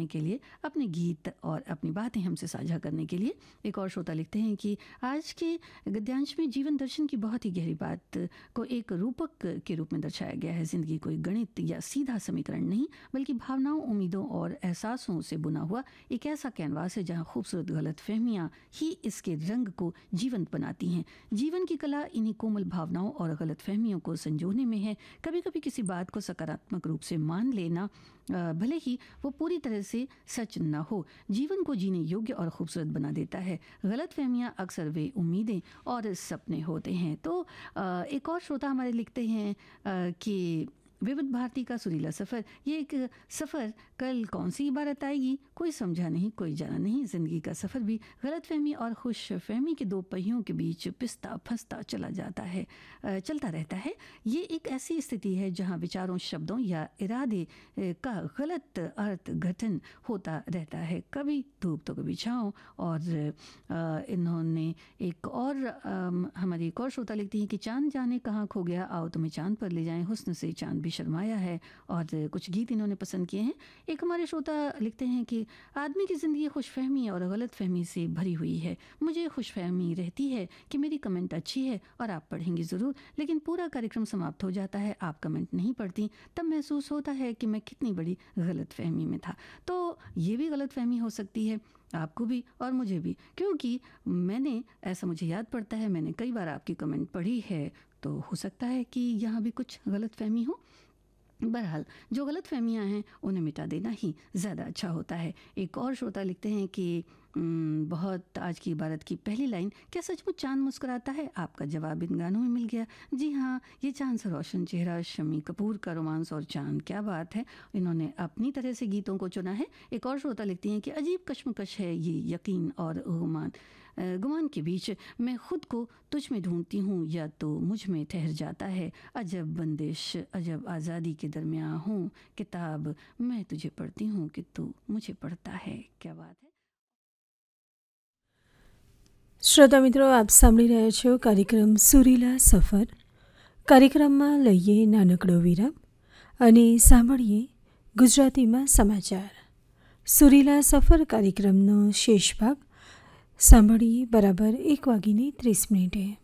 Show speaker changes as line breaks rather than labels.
सुनाने के लिए, अपने गीत और अपनी बातें हमसे साझा करने के लिए। एक और श्रोता लिखते हैं कि आज के गद्यांश में जीवन दर्शन की बहुत ही गहरी बात को एक रूपक के रूप में दर्शाया गया है। जिंदगी कोई गणित या सीधा समीकरण नहीं, बल्कि भावनाओं, उम्मीदों और एहसासों से बुना हुआ एक ऐसा कैनवास है जहाँ खूबसूरत गलतफहमियाँ ही इसके रंग को जीवंत बनाती हैं। जीवन की कला इन्हीं कोमल भावनाओं और गलतफहमियों को संजोने में है। कभी कभी किसी बात को सकारात्मक रूप से मान लेना, भले ही वो पूरी तरह से सच न हो, जीवन को जीने योग्य और खूबसूरत बना देता है। गलतफहमियाँ अक्सर वे उम्मीदें और सपने होते हैं। तो एक और श्रोता हमारे लिखते हैं कि विविध भारती का सुरीला सफ़र, ये एक सफ़र कल कौन सी इबारत आएगी, कोई समझा नहीं, कोई जाना नहीं। ज़िंदगी का सफ़र भी गलतफहमी और खुशफहमी के दो पहियों के बीच पिसता फंसता चलता रहता है। ये एक ऐसी स्थिति है जहाँ विचारों, शब्दों या इरादे का गलत अर्थ गठन होता रहता है, कभी धूप तो कभी छाँव। और इन्होंने एक और हमारी एक और श्रोता लिखती हैं कि चांद जाने कहाँ खो गया, आओ तुम्हें चांद पर ले जाएं, हुस्न से चांद भी शर्माया है। और कुछ गीत इन्होंने पसंद किए हैं। एक हमारे श्रोता लिखते हैं कि आदमी की ज़िंदगी खुशफहमी और गलतफहमी से भरी हुई है। मुझे खुशफहमी रहती है कि मेरी कमेंट अच्छी है और आप पढ़ेंगी ज़रूर, लेकिन पूरा कार्यक्रम समाप्त हो जाता है, आप कमेंट नहीं पढ़ती, तब महसूस होता है कि मैं कितनी बड़ी गलतफहमी में था। तो ये भी गलतफहमी हो सकती है, आपको भी और मुझे भी, क्योंकि मुझे याद पड़ता है, मैंने कई बार आपकी कमेंट पढ़ी है, तो हो सकता है कि यहाँ भी कुछ गलतफहमी हो। बहरहाल जो गलतफहमियाँ हैं उन्हें मिटा देना ही ज़्यादा अच्छा होता है। एक और श्रोता लिखते हैं कि बहुत आज की इबारत की पहली लाइन, क्या सचमुच चांद मुस्कुराता है? आपका जवाब इन गानों में मिल गया। जी हाँ, ये चांद सा रोशन चेहरा, शम्मी कपूर का रोमांस और चांद, क्या बात है। इन्होंने अपनी तरह से गीतों को चुना है। एक और श्रोता लिखती हैं कि अजीब कश्मकश है ये यकीन और गुमान के बीच, मैं खुद को तुझ में ढूंढती हूँ या तो मुझ में ठहर जाता है। अजब बंदिश, अजब आज़ादी के दरमियाँ हूँ, किताब मैं तुझे पढ़ती हूँ कि तू मुझे पढ़ता है। क्या बात है।
શ્રોતા મિત્રો, આપ સાંભળી રહ્યા છો કાર્યક્રમ સુરીલા સફર. કાર્યક્રમમાં લઈએ નાનકડો વિરામ અને સાંભળીએ ગુજરાતીમાં સમાચાર. સુરીલા સફર કાર્યક્રમનો શેષ ભાગ સાંભળીએ બરાબર 1:30 મિનિટે.